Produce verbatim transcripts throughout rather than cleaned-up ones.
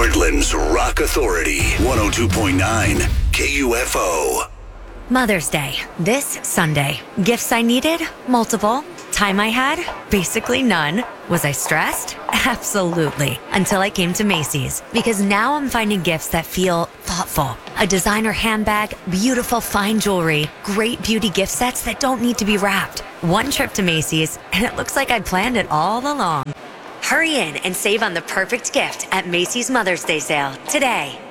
Portland's Rock Authority, one oh two point nine K U F O. Mother's Day, this Sunday. Gifts I needed? Multiple. Time I had? Basically none. Was I stressed? Absolutely. Until I came to Macy's. Because now I'm finding gifts that feel thoughtful. A designer handbag, beautiful fine jewelry, great beauty gift sets that don't need to be wrapped. One trip to Macy's, and it looks like I planned it all along. Hurry in and save on the perfect gift at Macy's Mother's Day sale today.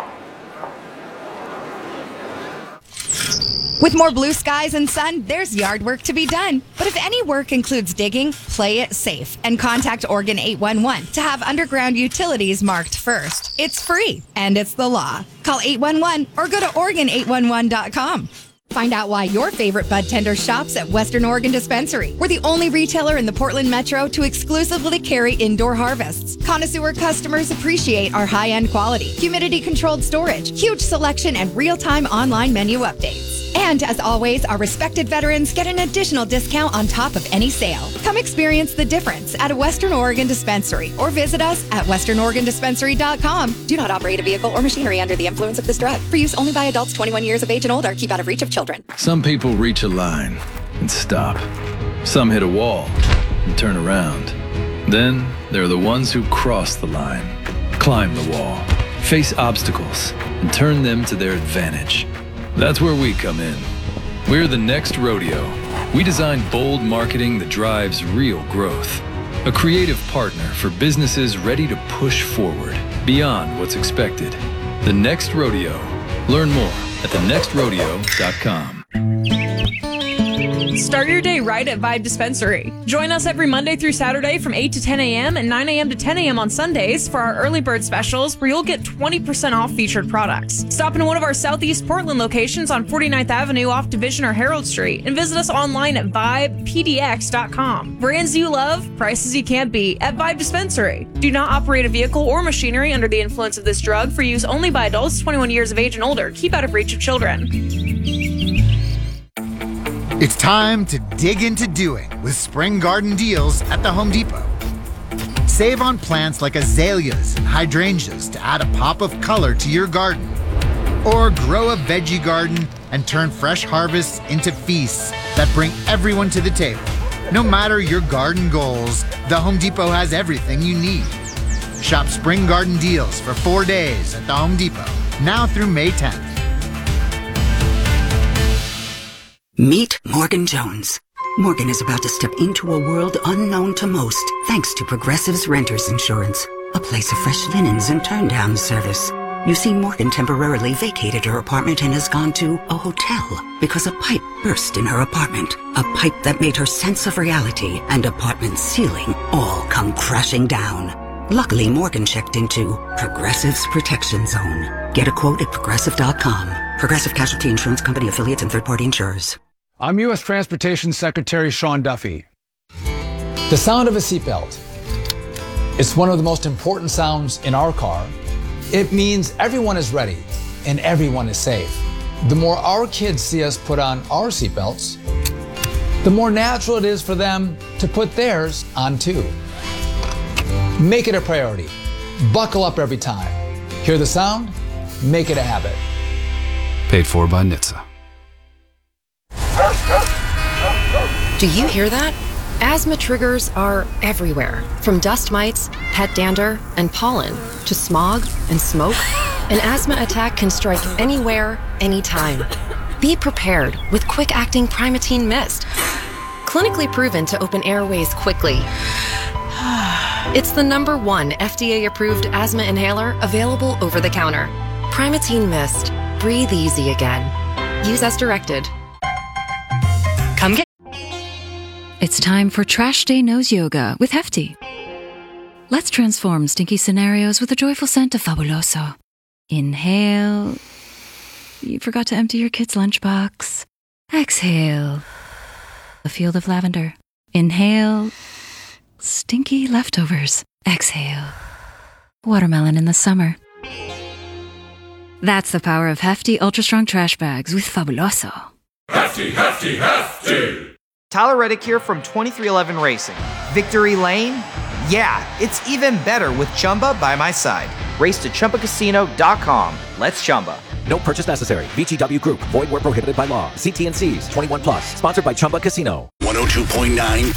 With more blue skies and sun, there's yard work to be done. But if any work includes digging, play it safe and contact Oregon eight one one to have underground utilities marked first. It's free and it's the law. Call eight one one or go to Oregon eight one one dot com. Find out why your favorite bud tender shops at Western Oregon Dispensary. We're the only retailer in the Portland Metro to exclusively carry indoor harvests. Connoisseur customers appreciate our high-end quality, humidity-controlled storage, huge selection, and real-time online menu updates. And as always, our respected veterans get an additional discount on top of any sale. Come experience the difference at a Western Oregon Dispensary or visit us at western oregon dispensary dot com. Do not operate a vehicle or machinery under the influence of this drug. For use only by adults twenty-one years of age and older. Keep out of reach of children. Some people reach a line and stop. Some hit a wall and turn around. Then there are the ones who cross the line, climb the wall, face obstacles, and turn them to their advantage. That's where we come in. We're the Next Rodeo. We design bold marketing that drives real growth. A creative partner for businesses ready to push forward beyond what's expected. The Next Rodeo. Learn more at the next rodeo dot com. Start your day right at Vibe Dispensary. Join us every Monday through Saturday from eight to ten a.m. and nine a.m. to ten a.m. on Sundays for our early bird specials where you'll get twenty percent off featured products. Stop in one of our Southeast Portland locations on forty-ninth Avenue off Division or Herald Street and visit us online at vibe p d x dot com. Brands you love, prices you can't beat at Vibe Dispensary. Do not operate a vehicle or machinery under the influence of this drug for use only by adults twenty-one years of age and older. Keep out of reach of children. It's time to dig into doing with spring garden deals at the Home Depot. Save on plants like azaleas and hydrangeas to add a pop of color to your garden. Or grow a veggie garden and turn fresh harvests into feasts that bring everyone to the table. No matter your garden goals, the Home Depot has everything you need. Shop spring garden deals for four days at the Home Depot, now through May tenth. Meet Morgan Jones. Morgan is about to step into a world unknown to most, thanks to Progressive's Renters Insurance, a place of fresh linens and turn-down service. You see, Morgan temporarily vacated her apartment and has gone to a hotel because a pipe burst in her apartment. A pipe that made her sense of reality and apartment ceiling all come crashing down. Luckily, Morgan checked into Progressive's Protection Zone. Get a quote at progressive dot com. Progressive Casualty Insurance Company affiliates and third-party insurers. I'm U S Transportation Secretary Sean Duffy. The sound of a seatbelt. It's one of the most important sounds in our car. It means everyone is ready and everyone is safe. The more our kids see us put on our seatbelts, the more natural it is for them to put theirs on too. Make it a priority. Buckle up every time. Hear the sound? Make it a habit. Paid for by N H T S A. Do you hear that? Asthma triggers are everywhere, from dust mites, pet dander, and pollen, to smog and smoke. An asthma attack can strike anywhere, anytime. Be prepared with quick-acting Primatene Mist. Clinically proven to open airways quickly. It's the number one F D A-approved asthma inhaler available over the counter. Primatene Mist. Breathe easy again. Use as directed. Come get... It's time for Trash Day Nose Yoga with Hefty. Let's transform stinky scenarios with a joyful scent of Fabuloso. Inhale. You forgot to empty your kid's lunchbox. Exhale. A field of lavender. Inhale. Stinky leftovers. Exhale. Watermelon in the summer. That's the power of Hefty Ultra Strong Trash Bags with Fabuloso. Hefty, hefty, hefty! Tyler Reddick here from twenty-three eleven Racing. Victory Lane? Yeah, it's even better with Chumba by my side. Race to Chumba Casino dot com. Let's Chumba. No purchase necessary. V G W Group. Void where prohibited by law. See T and C's. twenty-one plus. Sponsored by Chumba Casino. one oh two point nine